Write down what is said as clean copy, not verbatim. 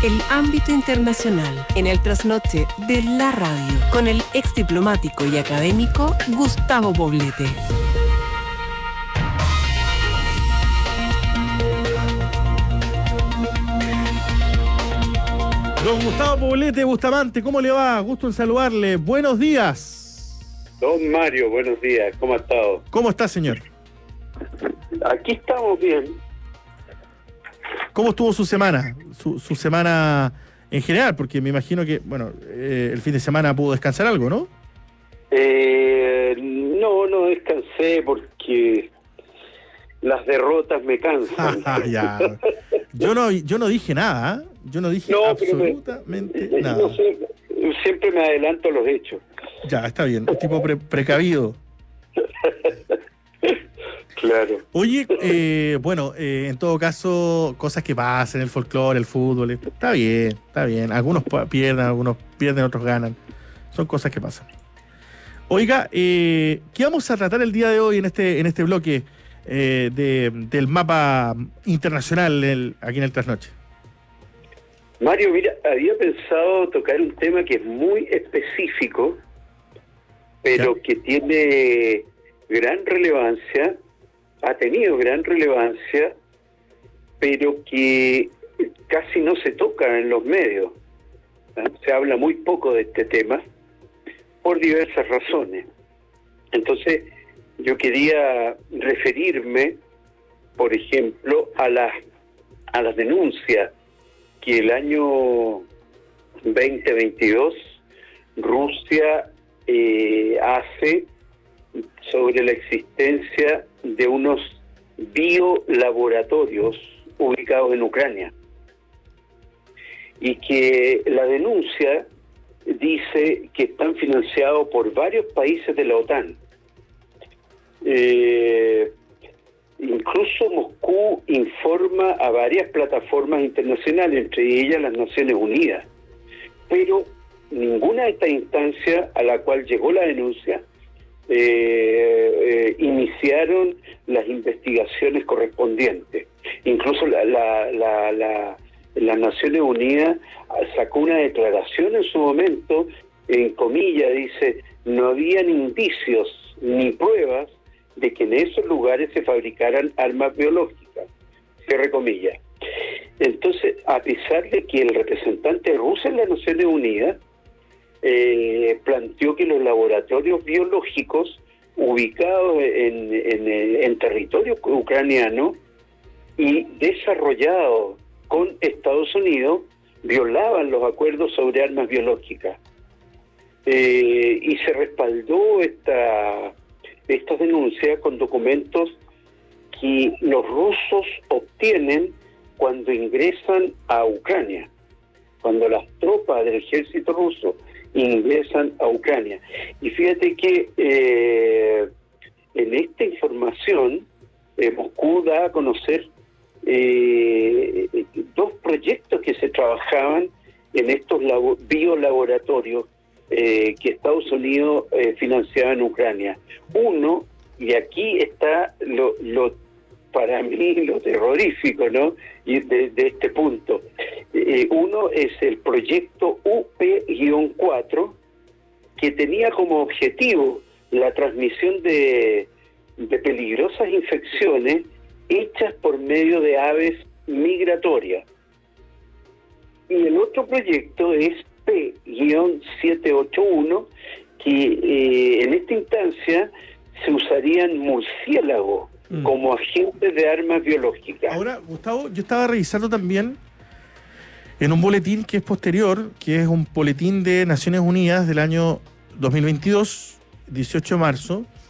el ámbito internacional en el trasnoche de la radio con el ex diplomático y académico Gustavo Poblete. Don Gustavo Poblete, Bustamante, ¿cómo le va? Gusto en saludarle. Buenos días. Don Mario, buenos días. ¿Cómo ha estado? ¿Cómo está, señor? Aquí estamos bien. ¿Cómo estuvo su semana? Su semana en general, porque me imagino que, bueno, el fin de semana pudo descansar algo, ¿no? No descansé porque las derrotas me cansan. Ya. Yo no dije nada, ¿eh? Yo no dije absolutamente nada. No sé, siempre me adelanto a los hechos. Ya, está bien, un tipo precavido. Claro. Oye, en todo caso, cosas que pasan, el folclore, el fútbol, está bien. Algunos pierden, otros ganan. Son cosas que pasan. Oiga, ¿qué vamos a tratar el día de hoy en este bloque del mapa internacional aquí en el Trasnoche? Mario, mira, había pensado tocar un tema que es muy específico, pero que tiene gran relevancia, ha tenido gran relevancia, pero que casi no se toca en los medios. Se habla muy poco de este tema por diversas razones. Entonces, yo quería referirme, por ejemplo, a las denuncias que el año 2022 Rusia hace sobre la existencia de unos biolaboratorios ubicados en Ucrania, y que la denuncia dice que están financiados por varios países de la OTAN. Incluso Moscú informa a varias plataformas internacionales, entre ellas las Naciones Unidas, pero ninguna de estas instancias a la cual llegó la denuncia iniciaron las investigaciones correspondientes. Incluso las Naciones Unidas sacó una declaración en su momento, en comillas, dice: no habían indicios ni pruebas de que en esos lugares se fabricaran armas biológicas, cierre comillas. Entonces, a pesar de que el representante ruso en las Naciones Unidas planteó que los laboratorios biológicos ubicados en territorio ucraniano y desarrollados con Estados Unidos violaban los acuerdos sobre armas biológicas, y se respaldó estas denuncias con documentos que los rusos obtienen cuando ingresan a Ucrania, cuando las tropas del ejército ruso ingresan a Ucrania. Y fíjate que en esta información Moscú da a conocer dos proyectos que se trabajaban en estos biolaboratorios que Estados Unidos financiaba en Ucrania. Uno, y aquí está para mí lo terrorífico, ¿no? Y de este punto. Uno es el proyecto UP-4, que tenía como objetivo la transmisión de peligrosas infecciones hechas por medio de aves migratorias. Y el otro proyecto es P-781, que en esta instancia se usarían murciélagos como agentes de armas biológicas. Ahora, Gustavo, yo estaba revisando también en un boletín que es posterior, que es un boletín de Naciones Unidas del año 2022, 18 de marzo,